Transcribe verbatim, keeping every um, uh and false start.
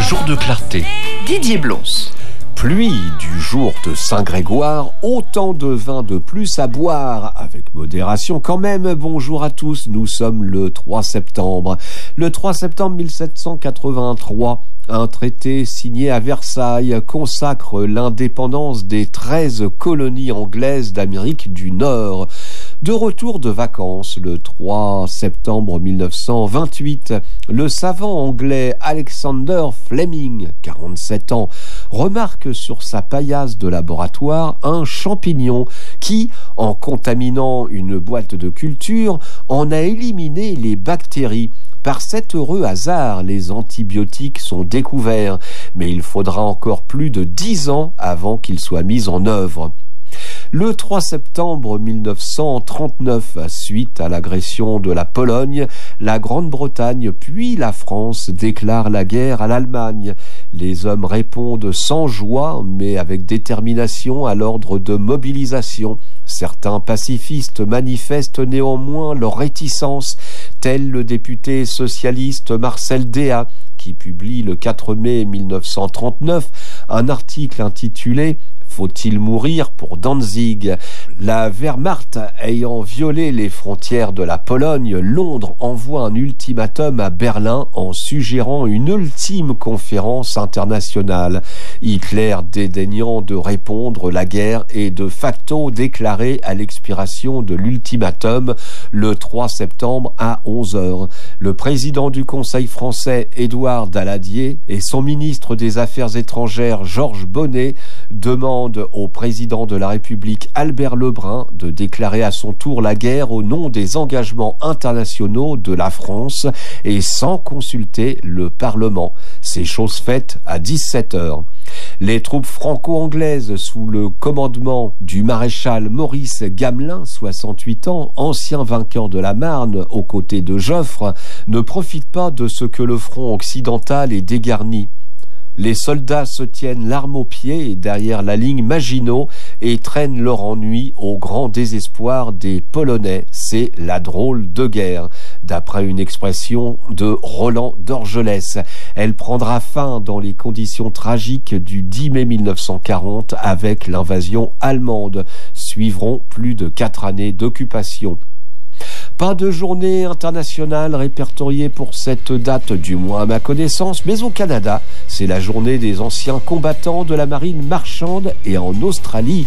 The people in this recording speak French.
Jour de clarté, Didier Blons. Pluie du jour de Saint-Grégoire, autant de vin de plus à boire, avec modération quand même. Bonjour à tous, nous sommes le trois septembre. Le trois septembre mille sept cent quatre-vingt-trois, un traité signé à Versailles consacre l'indépendance des treize colonies anglaises d'Amérique du Nord. De retour de vacances le trois septembre mille neuf cent vingt-huit, le savant anglais Alexander Fleming, quarante-sept ans, remarque sur sa paillasse de laboratoire un champignon qui, en contaminant une boîte de culture, en a éliminé les bactéries. Par cet heureux hasard, les antibiotiques sont découverts, mais il faudra encore plus de dix ans avant qu'ils soient mis en œuvre. Le trois septembre mille neuf cent trente-neuf, suite à l'agression de la Pologne, la Grande-Bretagne puis la France déclarent la guerre à l'Allemagne. Les hommes répondent sans joie, mais avec détermination à l'ordre de mobilisation. Certains pacifistes manifestent néanmoins leur réticence, tel le député socialiste Marcel Déat, qui publie le quatre mai mille neuf cent trente-neuf un article intitulé « Faut-il mourir pour Danzig ?» La Wehrmacht ayant violé les frontières de la Pologne, Londres envoie un ultimatum à Berlin en suggérant une ultime conférence internationale. Hitler, dédaignant de répondre, la guerre est de facto déclarée à l'expiration de l'ultimatum le trois septembre à onze heures. Le président du Conseil français, Édouard Daladier, et son ministre des Affaires étrangères, Georges Bonnet, demandent au président de la République Albert Lebrun de déclarer à son tour la guerre au nom des engagements internationaux de la France et sans consulter le Parlement. C'est chose faite à dix-sept heures. Les troupes franco-anglaises sous le commandement du maréchal Maurice Gamelin, soixante-huit ans, ancien vainqueur de la Marne aux côtés de Joffre, ne profitent pas de ce que le front occidental est dégarni. Les soldats se tiennent l'arme au pied derrière la ligne Maginot et traînent leur ennui au grand désespoir des Polonais. C'est la drôle de guerre, d'après une expression de Roland d'Orgelès. Elle prendra fin dans les conditions tragiques du dix mai mille neuf cent quarante avec l'invasion allemande. Suivront plus de quatre années d'occupation. Pas de journée internationale répertoriée pour cette date, du moins à ma connaissance, mais au Canada, c'est la journée des anciens combattants de la marine marchande et en Australie,